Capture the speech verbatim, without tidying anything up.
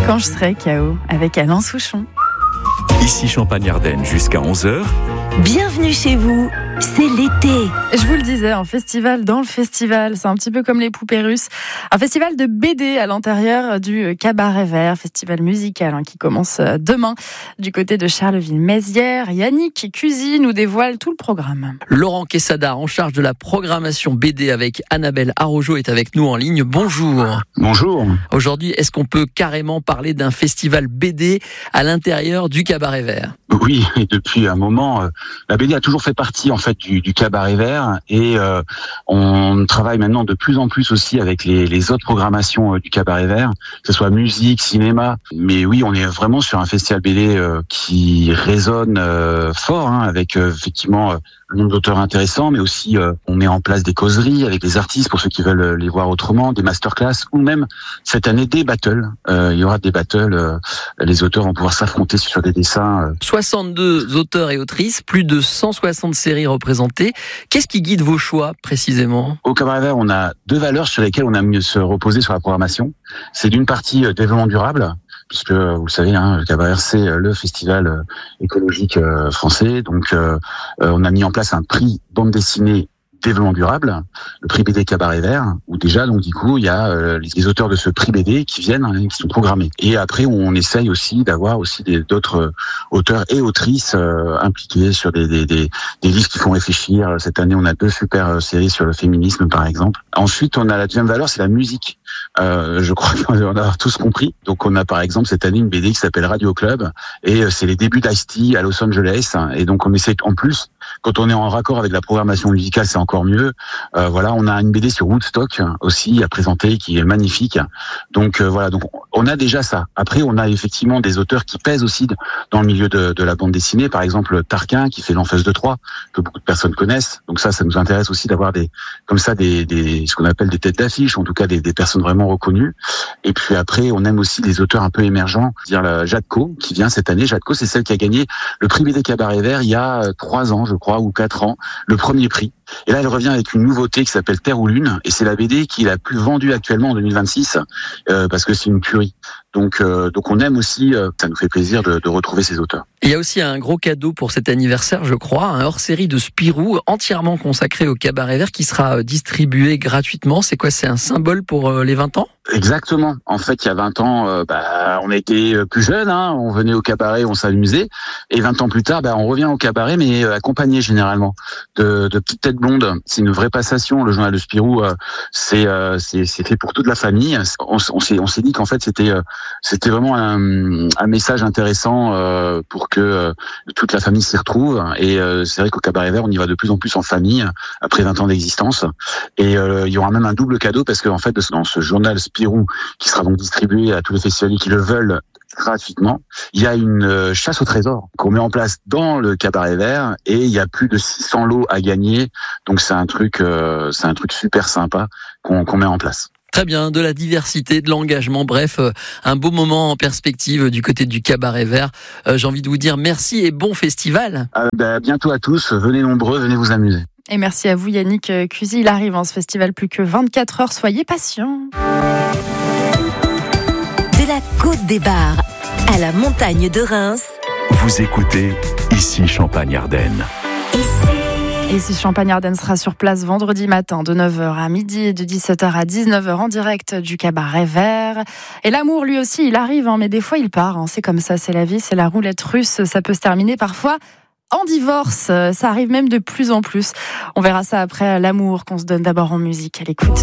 Quand je serai K O avec Alain Souchon. Ici Champagne-Ardenne jusqu'à onze heures. Bienvenue chez vous, c'est l'été. Je vous le disais, un festival dans le festival, c'est un petit peu comme les poupées russes. Un festival de B D à l'intérieur du Cabaret Vert, festival musical hein, qui commence demain du côté de Charleville-Mézières. Yannick Cusy nous dévoile tout le programme. Laurent Quesada, en charge de la programmation B D avec Annabelle Arrojo, est avec nous en ligne. Bonjour. Bonjour. Aujourd'hui, est-ce qu'on peut carrément parler d'un festival B D à l'intérieur du Cabaret Vert ? Oui, et depuis un moment, euh, la B D a toujours fait partie en fait du, du Cabaret Vert et euh, on travaille maintenant de plus en plus aussi avec les, les autres programmations euh, du Cabaret Vert, que ce soit musique, cinéma. Mais oui, on est vraiment sur un festival B D euh, qui résonne euh, fort, hein, avec euh, effectivement euh, le nombre d'auteurs intéressants, mais aussi euh, on met en place des causeries avec les artistes pour ceux qui veulent les voir autrement, des masterclass ou même cette année des battles. Euh, il y aura des battles, euh, les auteurs vont pouvoir s'affronter sur des dessins. Euh. soixante-deux auteurs et autrices, plus de cent soixante séries représentées. Qu'est-ce qui guide vos choix précisément ? Au Cabaret Vert, on a deux valeurs sur lesquelles on a mieux se reposer sur la programmation. C'est d'une partie euh, développement durable, puisque vous le savez, hein, le Cabaret Vert, c'est le festival euh, écologique euh, français. Donc, euh, euh, on a mis en place un prix bande dessinée développement durable, le prix B D Cabaret Vert, où déjà, donc du coup, il y a euh, les auteurs de ce prix B D qui viennent, hein, qui sont programmés. Et après, on essaye aussi d'avoir aussi des, d'autres euh, auteurs et autrices euh, impliqués sur des, des, des, des livres qui font réfléchir. Cette année, on a deux super euh, séries sur le féminisme, par exemple. Ensuite, on a la deuxième valeur, c'est la musique. Euh, je crois qu'on a tous compris. Donc, on a par exemple cette année une B D qui s'appelle Radio Club, et euh, c'est les débuts d'Ice-T à Los Angeles. Et donc, on essaie en plus, quand on est en raccord avec la programmation musicale, c'est encore mieux. Euh, voilà, on a une B D sur Woodstock aussi à présenter qui est magnifique. Donc euh, voilà, donc on a déjà ça. Après, on a effectivement des auteurs qui pèsent aussi dans le milieu de, de la bande dessinée. Par exemple, Tarquin qui fait l'Enfeuse de Troie, que beaucoup de personnes connaissent. Donc ça, ça nous intéresse aussi d'avoir des comme ça des, des ce qu'on appelle des têtes d'affiche, en tout cas des, des personnes vraiment reconnues. Et puis après, on aime aussi des auteurs un peu émergents, c'est-à-dire Jadko qui vient cette année. Jadko, c'est celle qui a gagné le prix B D Cabaret Vert il y a trois ans, je crois, ou quatre ans, le premier prix. Et là, elle revient avec une nouveauté qui s'appelle Terre ou Lune, et c'est la B D qui est la plus vendue actuellement en deux mille vingt-six, euh, parce que c'est une tuerie. Donc, euh, donc on aime aussi, euh, ça nous fait plaisir de, de retrouver ces auteurs. Il y a aussi un gros cadeau pour cet anniversaire, je crois, un hors-série de Spirou entièrement consacré au Cabaret Vert qui sera distribué gratuitement. C'est quoi ? C'est un symbole pour euh, les vingt ans ? Exactement. En fait, il y a vingt ans, euh, bah, on était plus jeunes, hein, on venait au cabaret, on s'amusait. Et vingt ans plus tard, bah, on revient au cabaret, mais accompagné généralement de, de petites têtes blondes. C'est une vraie passation. Le journal de Spirou, euh, c'est, euh, c'est, c'est fait pour toute la famille. On, on s'est, on s'est dit qu'en fait, c'était, euh, c'était vraiment un, un message intéressant euh, pour que euh, toute la famille s'y retrouve. Et euh, c'est vrai qu'au Cabaret Vert, on y va de plus en plus en famille après vingt ans d'existence. Et euh, il y aura même un double cadeau parce qu'en fait, dans ce journal Spirou, qui sera donc distribué à tous les festivaliers qui le veulent gratuitement, il y a une chasse au trésor qu'on met en place dans le Cabaret Vert et il y a plus de six cents lots à gagner. Donc c'est un truc, euh, c'est un truc super sympa qu'on, qu'on met en place. Très bien, de la diversité, de l'engagement, bref, un beau moment en perspective du côté du Cabaret Vert. Euh, j'ai envie de vous dire merci et bon festival. Euh, bah, bientôt à tous, venez nombreux, venez vous amuser. Et merci à vous Yannick Cusy, il arrive en ce festival plus que vingt-quatre heures, soyez patients. De la Côte des Bars à la montagne de Reims. Vous écoutez Ici Champagne-Ardenne. Ici. Ici Champagne-Ardenne sera sur place vendredi matin de neuf heures à midi et de dix-sept heures à dix-neuf heures en direct du Cabaret Vert. Et l'amour lui aussi il arrive, hein, mais des fois il part, hein, c'est comme ça, c'est la vie, c'est la roulette russe, ça peut se terminer parfois en divorce, ça arrive même de plus en plus. On verra ça après l'amour qu'on se donne d'abord en musique, à l'écoute.